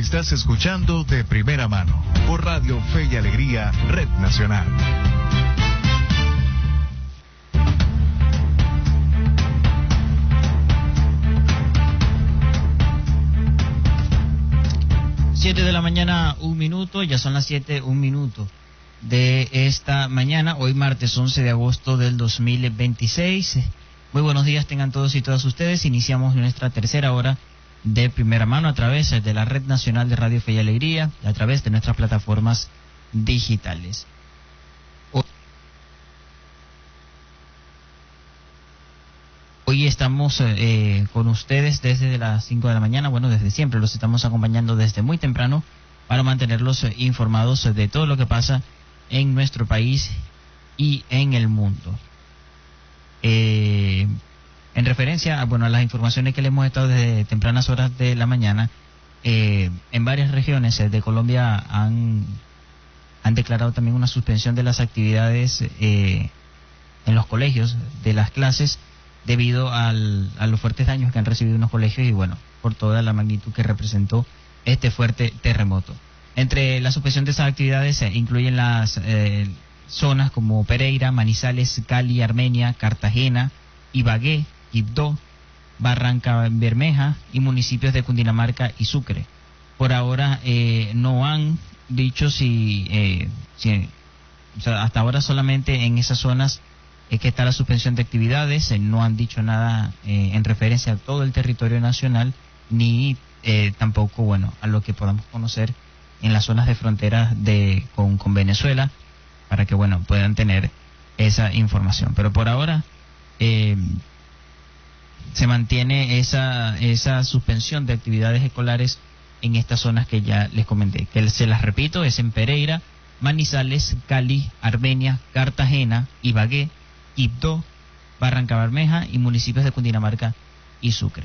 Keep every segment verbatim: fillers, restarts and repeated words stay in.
Estás escuchando De Primera Mano por Radio Fe y Alegría, Red Nacional. Siete de la mañana, un minuto, ya son las siete, un minuto de esta mañana, hoy martes once de agosto del dos mil veintiséis. Muy buenos días tengan todos y todas ustedes. Iniciamos nuestra tercera hora de Primera Mano a través de la Red Nacional de Radio Fe y Alegría y a través de nuestras plataformas digitales. Hoy estamos eh, con ustedes desde las cinco de la mañana, bueno, desde siempre los estamos acompañando desde muy temprano para mantenerlos eh, informados de todo lo que pasa en nuestro país y en el mundo. Eh, en referencia a, bueno, a las informaciones que le hemos estado desde tempranas horas de la mañana, eh, en varias regiones eh, de Colombia han, han declarado también una suspensión de las actividades eh, en los colegios, de las clases, debido al, a los fuertes daños que han recibido unos colegios y bueno, por toda la magnitud que representó este fuerte terremoto. Entre la suspensión de esas actividades eh, incluyen las eh, zonas como Pereira, Manizales, Cali, Armenia, Cartagena, Ibagué, Quibdó, Barranca Bermeja y municipios de Cundinamarca y Sucre. Por ahora eh, no han dicho si, eh, si o sea, hasta ahora solamente en esas zonas es que está la suspensión de actividades, eh, no han dicho nada eh, en referencia a todo el territorio nacional, ni eh, tampoco, bueno, a lo que podamos conocer en las zonas de frontera de, con, con Venezuela, para que, bueno, puedan tener esa información. Pero por ahora eh, se mantiene esa, esa suspensión de actividades escolares en estas zonas que ya les comenté, que se las repito, es en Pereira, Manizales, Cali, Armenia, Cartagena, Ibagué, Quibdó, Barranca Bermeja y municipios de Cundinamarca y Sucre.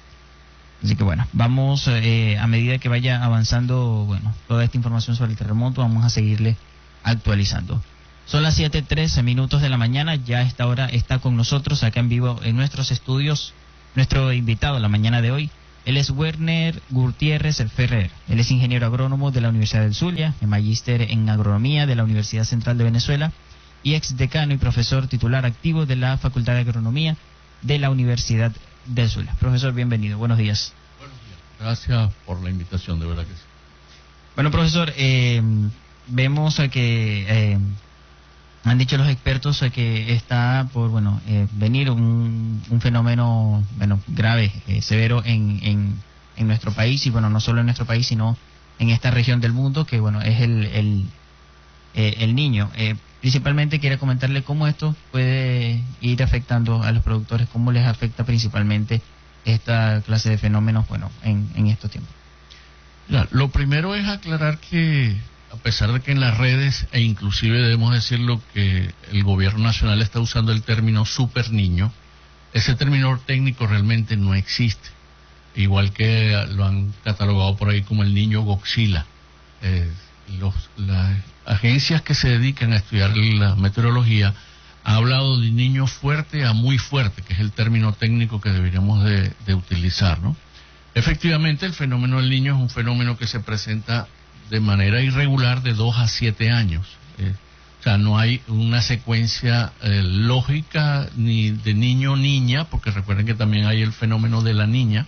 Así que bueno, vamos eh, a medida que vaya avanzando, bueno, toda esta información sobre el terremoto, vamos a seguirle actualizando. Son las siete trece minutos de la mañana, ya a esta hora está con nosotros acá en vivo en nuestros estudios nuestro invitado la mañana de hoy. Él es Werner Gutiérrez Ferrer, él es ingeniero agrónomo de la Universidad del Zulia, magíster en agronomía de la Universidad Central de Venezuela y ex decano y profesor titular activo de la Facultad de Agronomía de la Universidad del Zulia. Profesor, bienvenido, buenos días. Buenos días, gracias por la invitación, de verdad que sí. Bueno, profesor, eh, vemos que eh, han dicho los expertos que está por, bueno, eh, venir un, un fenómeno, bueno, grave, eh, severo en, en, en nuestro país, y bueno, no solo en nuestro país, sino en esta región del mundo, que bueno, es el, el, eh, el niño. Eh, Principalmente quiero comentarle cómo esto puede ir afectando a los productores, cómo les afecta principalmente esta clase de fenómenos, bueno, en, en estos tiempos. Ya, lo primero es aclarar que, a pesar de que en las redes, e inclusive debemos decirlo que el gobierno nacional está usando el término super niño, ese término técnico realmente no existe, igual que lo han catalogado por ahí como el niño Godzilla. Eh, los, las agencias que se dedican a estudiar la meteorología han hablado de niño fuerte a muy fuerte, que es el término técnico que deberíamos de, de utilizar, ¿no? Efectivamente, el fenómeno del niño es un fenómeno que se presenta de manera irregular de dos a siete años. Eh, o sea, no hay una secuencia eh, lógica ni de niño o niña, porque recuerden que también hay el fenómeno de la niña,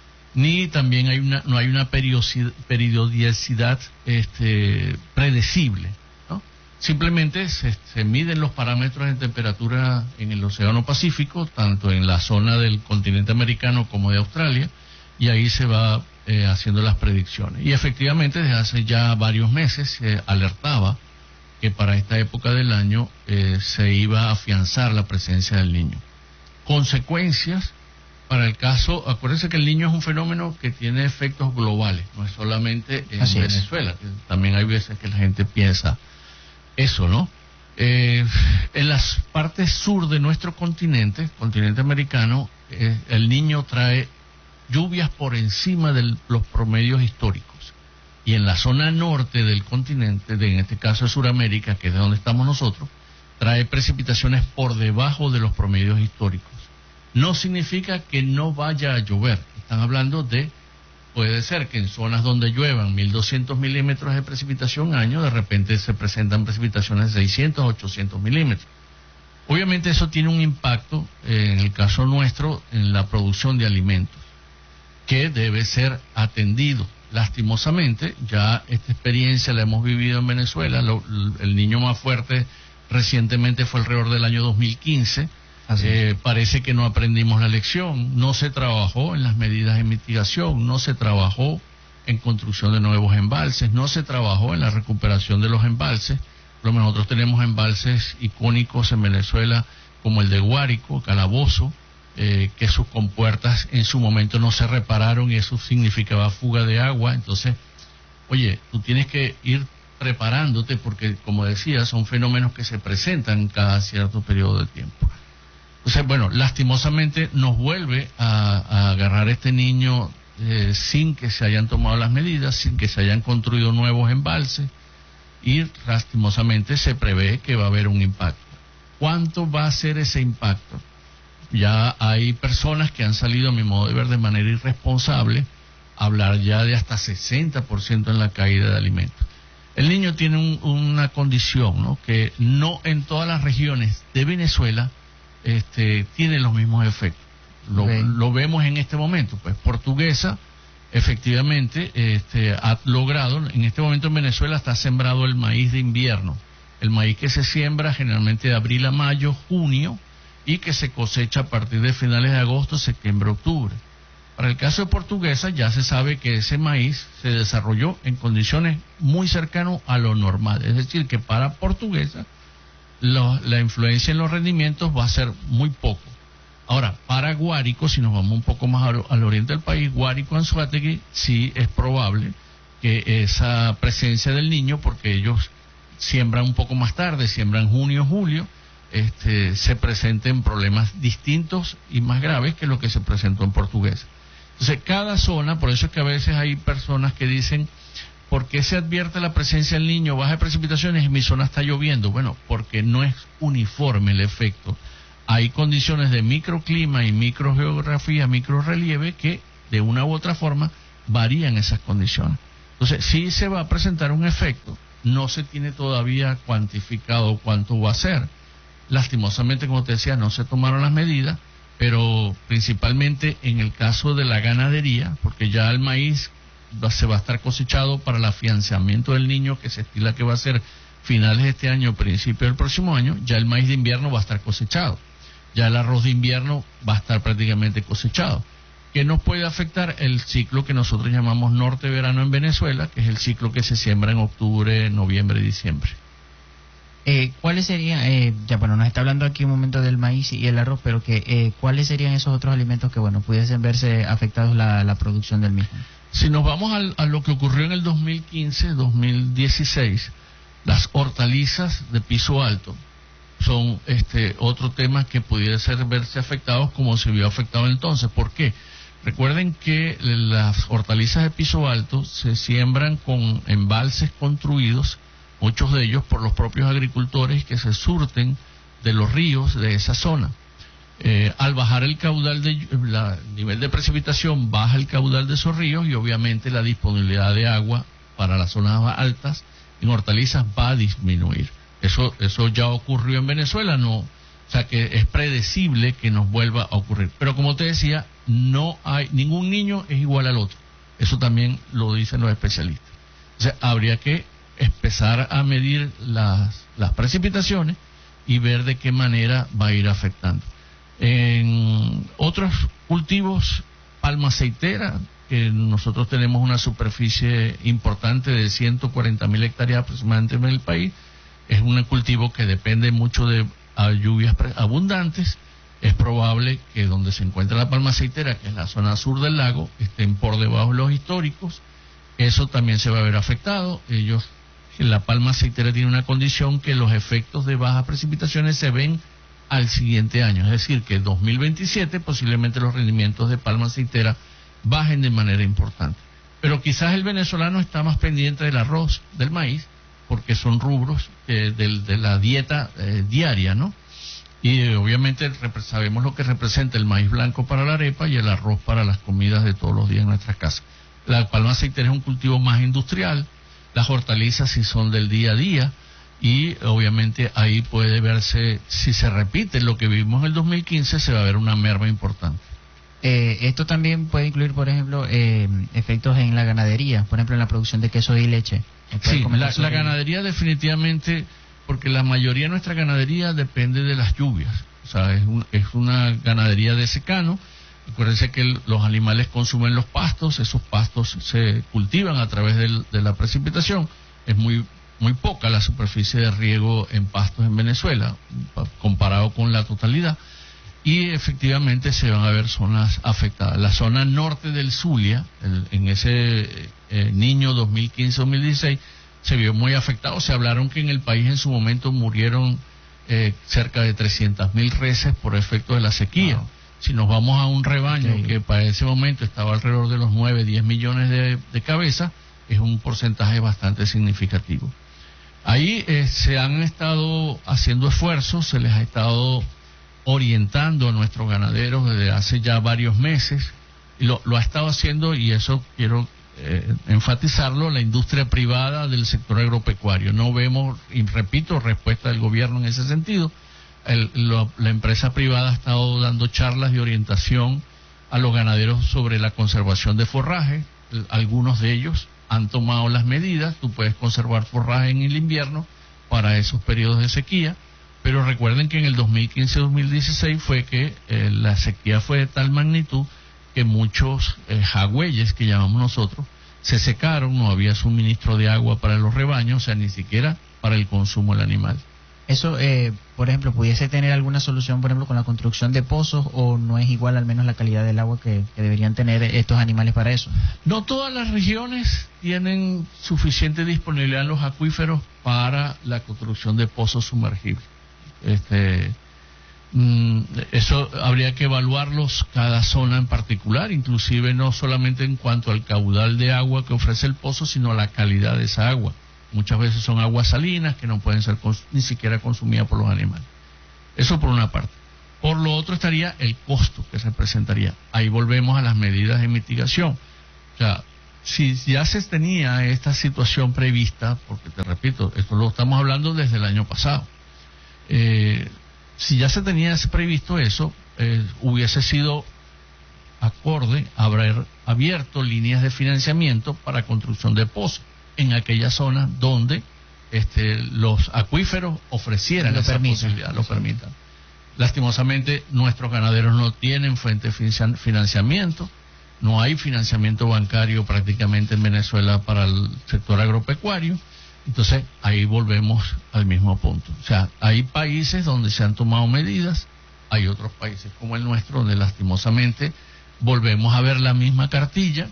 ni también hay una, no hay una periodicidad, periodicidad este, predecible, ¿no? Simplemente se, se miden los parámetros de temperatura en el Océano Pacífico, tanto en la zona del continente americano como de Australia, y ahí se va eh, haciendo las predicciones. Y efectivamente, desde hace ya varios meses se alertaba que para esta época del año eh, se iba a afianzar la presencia del niño. Consecuencias para el caso, acuérdense que el niño es un fenómeno que tiene efectos globales, no es solamente en Así Venezuela, que también hay veces que la gente piensa eso, ¿no? Eh, en las partes sur de nuestro continente, continente americano, eh, el niño trae lluvias por encima de los promedios históricos, y en la zona norte del continente, de, en este caso de Sudamérica, que es de donde estamos nosotros, trae precipitaciones por debajo de los promedios históricos. No significa que no vaya a llover, están hablando de puede ser que en zonas donde lluevan mil doscientos milímetros de precipitación año, de repente se presentan precipitaciones de seiscientos, ochocientos milímetros. Obviamente eso tiene un impacto, eh, en el caso nuestro, en la producción de alimentos, que debe ser atendido. Lastimosamente, ya esta experiencia la hemos vivido en Venezuela. Lo, el niño más fuerte recientemente fue alrededor del año dos mil quince. Eh, parece que no aprendimos la lección, no se trabajó en las medidas de mitigación, no se trabajó en construcción de nuevos embalses, no se trabajó en la recuperación de los embalses. Pero nosotros tenemos embalses icónicos en Venezuela como el de Guárico, Calabozo, eh, que sus compuertas en su momento no se repararon y eso significaba fuga de agua. Entonces, oye, tú tienes que ir preparándote porque, como decía, son fenómenos que se presentan cada cierto periodo de tiempo. Entonces, bueno, lastimosamente nos vuelve a, a agarrar este niño eh, sin que se hayan tomado las medidas, sin que se hayan construido nuevos embalses y lastimosamente se prevé que va a haber un impacto. ¿Cuánto va a ser ese impacto? Ya hay personas que han salido, a mi modo de ver, de manera irresponsable, a hablar ya de hasta sesenta por ciento en la caída de alimentos. El niño tiene un, una condición, ¿no?, que no en todas las regiones de Venezuela Este, tiene los mismos efectos. Lo, okay. lo vemos en este momento. Pues Portuguesa, efectivamente, este, ha logrado, en este momento en Venezuela está sembrado el maíz de invierno. El maíz que se siembra generalmente de abril a mayo, junio, y que se cosecha a partir de finales de agosto, septiembre, octubre. Para el caso de Portuguesa, ya se sabe que ese maíz se desarrolló en condiciones muy cercanas a lo normal. Es decir, que para Portuguesa, Lo, la influencia en los rendimientos va a ser muy poco. Ahora, para Guárico, si nos vamos un poco más al, al oriente del país, Guárico, Anzoátegui, sí es probable que esa presencia del niño, porque ellos siembran un poco más tarde, siembran junio, julio, este, se presenten problemas distintos y más graves que lo que se presentó en Portuguesa. Entonces, cada zona, por eso es que a veces hay personas que dicen, ¿por qué se advierte la presencia del niño, baja de precipitaciones y mi zona está lloviendo? Bueno, porque no es uniforme el efecto. Hay condiciones de microclima y microgeografía, microrelieve que de una u otra forma varían esas condiciones. Entonces, sí se va a presentar un efecto, no se tiene todavía cuantificado cuánto va a ser. Lastimosamente, como te decía, no se tomaron las medidas, pero principalmente en el caso de la ganadería, porque ya el maíz se va a estar cosechado para el afianzamiento del niño, que se estila que va a ser finales de este año, principio del próximo año. Ya el maíz de invierno va a estar cosechado, ya el arroz de invierno va a estar prácticamente cosechado. ¿Qué nos puede afectar? El ciclo que nosotros llamamos norte-verano en Venezuela, que es el ciclo que se siembra en octubre, noviembre y diciembre. Eh, ¿Cuáles serían, eh, ya bueno, nos está hablando aquí un momento del maíz y el arroz, pero que eh, cuáles serían esos otros alimentos que, bueno, pudiesen verse afectados la, la producción del mismo? Si nos vamos al, a lo que ocurrió en el dos mil quince, dos mil dieciséis, las hortalizas de piso alto son este otro tema que pudiera ser verse afectados como se vio afectado entonces. ¿Por qué? Recuerden que las hortalizas de piso alto se siembran con embalses construidos, muchos de ellos por los propios agricultores que se surten de los ríos de esa zona. Eh, al bajar el caudal de la nivel de precipitación, baja el caudal de esos ríos y obviamente la disponibilidad de agua para las zonas altas en hortalizas va a disminuir. Eso eso ya ocurrió en Venezuela, no, o sea que es predecible que nos vuelva a ocurrir. Pero como te decía, no hay ningún niño es igual al otro. Eso también lo dicen los especialistas. O sea, habría que empezar a medir las las precipitaciones y ver de qué manera va a ir afectando. En otros cultivos, palma aceitera, que nosotros tenemos una superficie importante de ciento cuarenta mil hectáreas aproximadamente en el país, es un cultivo que depende mucho de lluvias abundantes. Es probable que donde se encuentra la palma aceitera, que es la zona sur del lago, estén por debajo de los históricos. Eso también se va a ver afectado. Ellos, la palma aceitera tiene una condición que los efectos de bajas precipitaciones se ven al siguiente año, es decir, que en dos mil veintisiete posiblemente los rendimientos de palma aceitera bajen de manera importante. Pero quizás el venezolano está más pendiente del arroz, del maíz, porque son rubros eh, de, de la dieta eh, diaria, ¿no? Y eh, obviamente sabemos lo que representa el maíz blanco para la arepa y el arroz para las comidas de todos los días en nuestras casas. La palma aceitera es un cultivo más industrial, las hortalizas sí son del día a día, y obviamente ahí puede verse, si se repite lo que vimos en el dos mil quince, se va a ver una merma importante. Eh, esto también puede incluir, por ejemplo, eh, efectos en la ganadería, por ejemplo, en la producción de queso y leche. Sí, la, la ganadería definitivamente, porque la mayoría de nuestra ganadería depende de las lluvias. O sea, es, un, es una ganadería de secano. Acuérdense que el, los animales consumen los pastos, esos pastos se cultivan a través del, de la precipitación. Es muy muy poca la superficie de riego en pastos en Venezuela, comparado con la totalidad. Y efectivamente se van a ver zonas afectadas. La zona norte del Zulia, el, en ese eh, niño dos mil quince dos mil dieciséis, se vio muy afectado. Se hablaron que en el país en su momento murieron eh, cerca de trescientas mil reses por efecto de la sequía. Wow. Si nos vamos a un rebaño okay. que para ese momento estaba alrededor de los nueve, diez millones de, de cabezas, es un porcentaje bastante significativo. Ahí eh, se han estado haciendo esfuerzos, se les ha estado orientando a nuestros ganaderos desde hace ya varios meses, y lo, lo ha estado haciendo, y eso quiero eh, enfatizarlo, la industria privada del sector agropecuario. No vemos, y repito, respuesta del gobierno en ese sentido. El, lo, la empresa privada ha estado dando charlas de orientación a los ganaderos sobre la conservación de forraje. Algunos de ellos han tomado las medidas. Tú puedes conservar forraje en el invierno para esos periodos de sequía, pero recuerden que en el dos mil quince dos mil dieciséis fue que eh, la sequía fue de tal magnitud que muchos eh, jagüeyes, que llamamos nosotros, se secaron, no había suministro de agua para los rebaños, o sea, ni siquiera para el consumo del animal. Eso, eh, por ejemplo, ¿pudiese tener alguna solución, por ejemplo, con la construcción de pozos, o no es igual al menos la calidad del agua que, que deberían tener estos animales para eso? No todas las regiones tienen suficiente disponibilidad en los acuíferos para la construcción de pozos sumergibles. Este, mm, eso habría que evaluarlos cada zona en particular, inclusive no solamente en cuanto al caudal de agua que ofrece el pozo, sino la calidad de esa agua. Muchas veces son aguas salinas que no pueden ser cons- ni siquiera consumidas por los animales. Eso por una parte. Por lo otro estaría el costo que representaría. Ahí volvemos a las medidas de mitigación. O sea, si ya se tenía esta situación prevista, porque te repito, esto lo estamos hablando desde el año pasado, eh, si ya se tenía previsto eso, eh, hubiese sido acorde haber abierto líneas de financiamiento para construcción de pozos en aquellas zonas donde este, los acuíferos ofrecieran lo esa permitan. posibilidad, lo permitan. Lastimosamente, nuestros ganaderos no tienen fuente de financiamiento, no hay financiamiento bancario prácticamente en Venezuela para el sector agropecuario, entonces ahí volvemos al mismo punto. O sea, hay países donde se han tomado medidas, hay otros países como el nuestro donde lastimosamente volvemos a ver la misma cartilla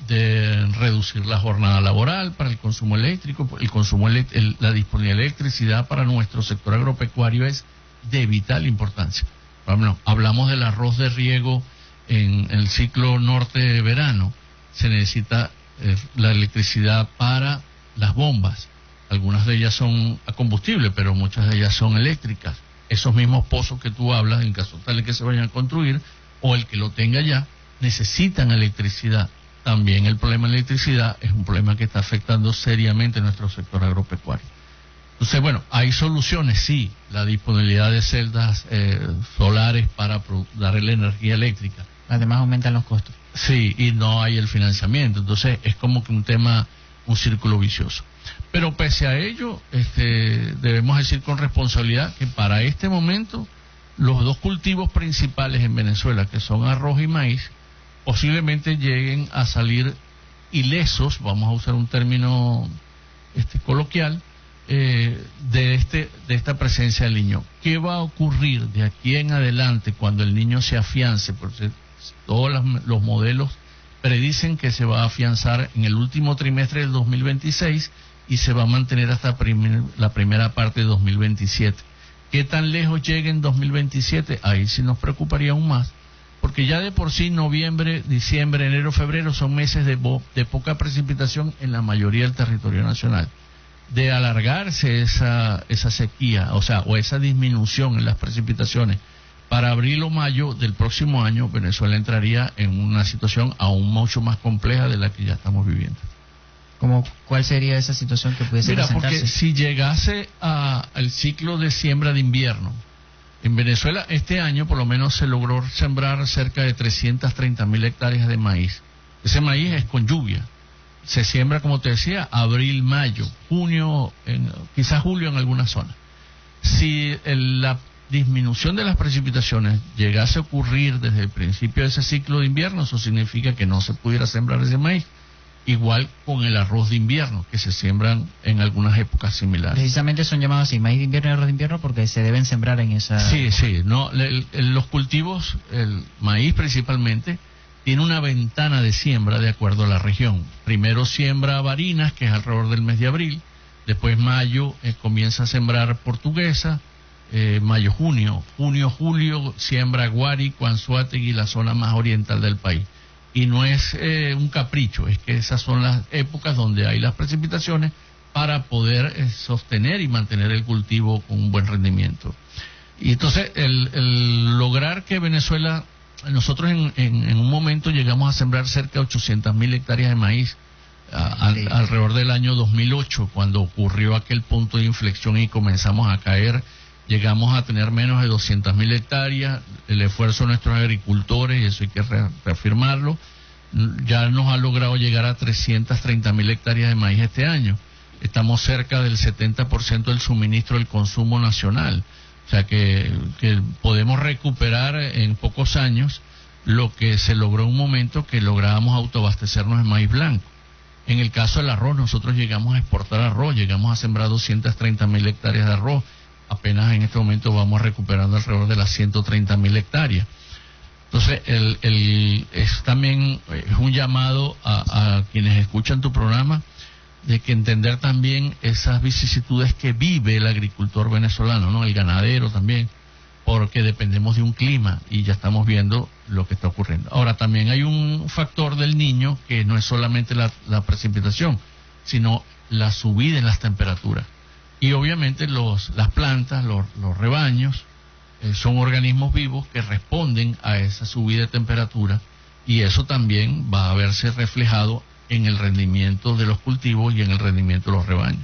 de reducir la jornada laboral para el consumo eléctrico. El consumo elect- el, la disponibilidad de electricidad para nuestro sector agropecuario es de vital importancia. Bueno, hablamos del arroz de riego en, en el ciclo norte de verano, se necesita eh, la electricidad para las bombas. Algunas de ellas son a combustible, pero muchas de ellas son eléctricas. Esos mismos pozos que tú hablas, en caso tal de que se vayan a construir, o el que lo tenga ya, necesitan electricidad. También el problema de electricidad es un problema que está afectando seriamente nuestro sector agropecuario. Entonces, bueno, hay soluciones, sí, la disponibilidad de celdas eh, solares para dar la energía eléctrica. Además aumentan los costos. Sí, y no hay el financiamiento, entonces es como que un tema, un círculo vicioso. Pero pese a ello, este, debemos decir con responsabilidad que para este momento los dos cultivos principales en Venezuela, que son arroz y maíz, posiblemente lleguen a salir ilesos, vamos a usar un término este, coloquial, eh, de este de esta presencia del niño. ¿Qué va a ocurrir de aquí en adelante cuando el niño se afiance? Porque todos los, los modelos predicen que se va a afianzar en el último trimestre del dos mil veintiséis y se va a mantener hasta primer, la primera parte de dos mil veintisiete. ¿Qué tan lejos llegue en dos mil veintisiete? Ahí sí nos preocuparía aún más, porque ya de por sí noviembre, diciembre, enero, febrero son meses de, bo, de poca precipitación en la mayoría del territorio nacional. De alargarse esa, esa sequía, o sea, o esa disminución en las precipitaciones Para abril o mayo del próximo año, Venezuela entraría en una situación aún mucho más compleja de la que ya estamos viviendo. ¿Cómo, ¿Cuál sería esa situación que pudiese Mira, presentarse? porque si llegase al ciclo de siembra de invierno, en Venezuela este año por lo menos se logró sembrar cerca de trescientas treinta mil hectáreas de maíz. Ese maíz es con lluvia. Se siembra, como te decía, abril, mayo, junio, en, quizás julio en algunas zonas. Si el, la disminución de las precipitaciones llegase a ocurrir desde el principio de ese ciclo de invierno, eso significa que no se pudiera sembrar ese maíz. Igual con el arroz de invierno, que se siembran en algunas épocas similares. Precisamente son llamados así, maíz de invierno y arroz de invierno, porque se deben sembrar en esa... Sí, época. sí, no, el, el, los cultivos, el maíz principalmente, tiene una ventana de siembra de acuerdo a la región. Primero siembra Barinas, que es alrededor del mes de abril, después mayo eh, comienza a sembrar Portuguesa, eh, mayo, junio, junio, julio siembra Guárico, Anzoátegui, la zona más oriental del país. Y no es eh, un capricho, es que esas son las épocas donde hay las precipitaciones para poder eh, sostener y mantener el cultivo con un buen rendimiento. Y entonces el, el lograr que Venezuela, nosotros en, en, en un momento llegamos a sembrar cerca de ochocientas mil hectáreas de maíz a, sí. a, alrededor del año dos mil ocho, cuando ocurrió aquel punto de inflexión y comenzamos a caer. Llegamos a tener menos de doscientas mil hectáreas, el esfuerzo de nuestros agricultores, y eso hay que re reafirmarlo, ya nos ha logrado llegar a trescientas treinta mil hectáreas de maíz este año. Estamos cerca del setenta por ciento del suministro del consumo nacional. O sea que, que podemos recuperar en pocos años lo que se logró en un momento que lográbamos autoabastecernos de maíz blanco. En el caso del arroz, nosotros llegamos a exportar arroz, llegamos a sembrar doscientas treinta mil hectáreas de arroz. Apenas en este momento vamos recuperando alrededor de las ciento treinta mil hectáreas. Entonces, el, el, es también es un llamado a, a quienes escuchan tu programa de que entender también esas vicisitudes que vive el agricultor venezolano, ¿no? El ganadero también, porque dependemos de un clima y ya estamos viendo lo que está ocurriendo. Ahora, también hay un factor del Niño que no es solamente la, la precipitación, sino la subida en las temperaturas. Y obviamente los, las plantas, los, los rebaños, eh, son organismos vivos que responden a esa subida de temperatura y eso también va a verse reflejado en el rendimiento de los cultivos y en el rendimiento de los rebaños.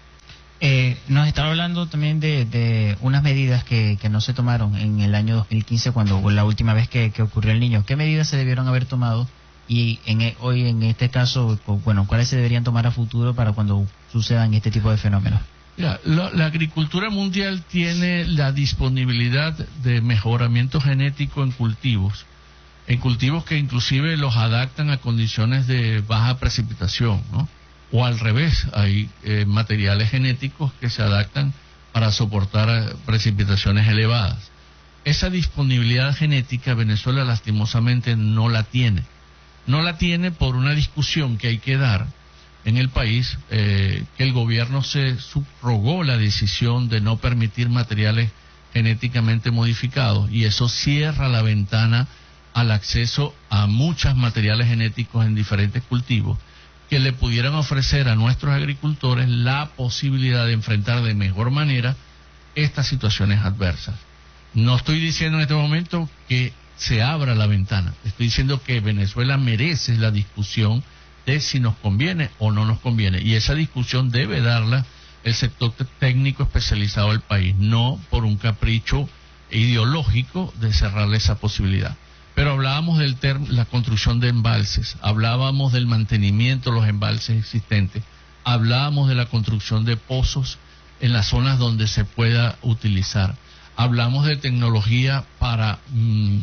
Eh, nos estaba hablando también de, de unas medidas que, que no se tomaron en el año dos mil quince, cuando la última vez que, que ocurrió el Niño. ¿Qué medidas se debieron haber tomado? Y en, hoy en este caso, bueno, ¿cuáles se deberían tomar a futuro para cuando sucedan este tipo de fenómenos? Mira, la, la agricultura mundial tiene la disponibilidad de mejoramiento genético en cultivos, en cultivos que inclusive los adaptan a condiciones de baja precipitación, ¿no? O al revés, hay eh, materiales genéticos que se adaptan para soportar eh, precipitaciones elevadas. Esa disponibilidad genética Venezuela lastimosamente no la tiene. No la tiene por una discusión que hay que dar en el país, eh, que el gobierno se subrogó la decisión de no permitir materiales genéticamente modificados y eso cierra la ventana al acceso a muchos materiales genéticos en diferentes cultivos que le pudieran ofrecer a nuestros agricultores la posibilidad de enfrentar de mejor manera estas situaciones adversas. No estoy diciendo en este momento que se abra la ventana, estoy diciendo que Venezuela merece la discusión de si nos conviene o no nos conviene, y esa discusión debe darla el sector técnico especializado del país, no por un capricho ideológico de cerrarle esa posibilidad. Pero hablábamos de la construcción de embalses, hablábamos del mantenimiento de los embalses existentes, hablábamos de la construcción de pozos en las zonas donde se pueda utilizar, hablamos de tecnología para mmm,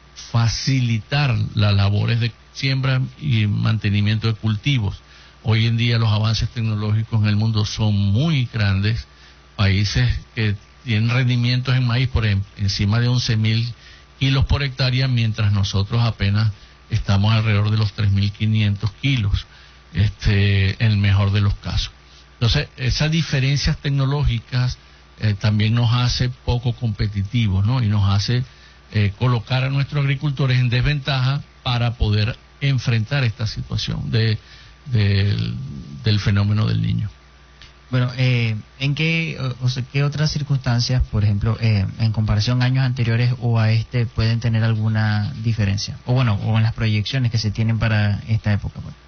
facilitar las labores de siembra y mantenimiento de cultivos. Hoy en día los avances tecnológicos en el mundo son muy grandes. Países que tienen rendimientos en maíz por encima de once mil kilos por hectárea, mientras nosotros apenas estamos alrededor de los tres mil quinientos kilos, este, en el mejor de los casos. Entonces, esas diferencias tecnológicas eh, también nos hace poco competitivos, ¿no? Y nos hace eh, colocar a nuestros agricultores en desventaja para poder enfrentar esta situación de, de, del fenómeno del Niño. Bueno, eh, ¿en qué, o, o sea, qué otras circunstancias, por ejemplo, eh, en comparación a años anteriores o a este, pueden tener alguna diferencia? O bueno, o en las proyecciones que se tienen para esta época. Bueno.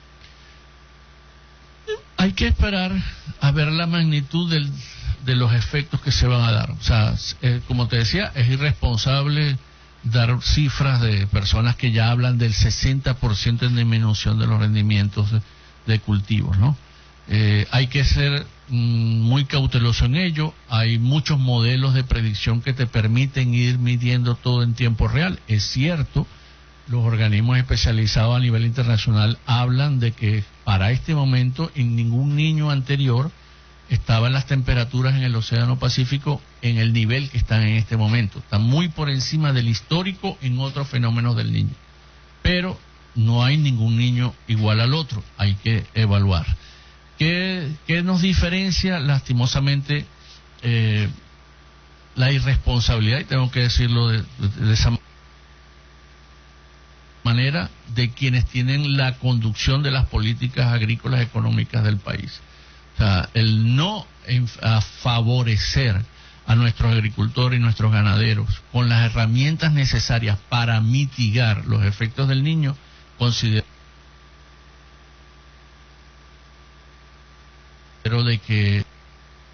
Hay que esperar a ver la magnitud del, de los efectos que se van a dar. O sea, eh, como te decía, es irresponsable dar cifras de personas que ya hablan del sesenta por ciento en disminución de los rendimientos de, de cultivos, ¿no? Eh, hay que ser mm, muy cauteloso en ello. Hay muchos modelos de predicción que te permiten ir midiendo todo en tiempo real. Es cierto, los organismos especializados a nivel internacional hablan de que para este momento en ningún niño anterior estaban las temperaturas en el Océano Pacífico en el nivel que están en este momento. Están muy por encima del histórico en otros fenómenos del niño. Pero no hay ningún niño igual al otro. Hay que evaluar. ¿Qué, qué nos diferencia? Lastimosamente, eh, la irresponsabilidad, y tengo que decirlo de, de, de esa manera, de quienes tienen la conducción de las políticas agrícolas económicas del país. O sea, el no en, a favorecer a nuestros agricultores y nuestros ganaderos con las herramientas necesarias para mitigar los efectos del niño, considero de que